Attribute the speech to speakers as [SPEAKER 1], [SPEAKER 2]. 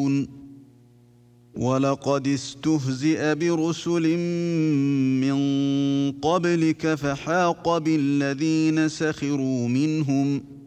[SPEAKER 1] يعملون ولقد استهزئ برسل من قبلك فحاق بالذين سخروا منهم